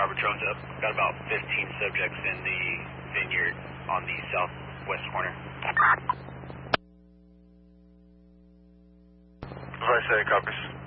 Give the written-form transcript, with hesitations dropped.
Arbitron's up. Got about 15 subjects in the vineyard on the southwest corner. Vice A, copies.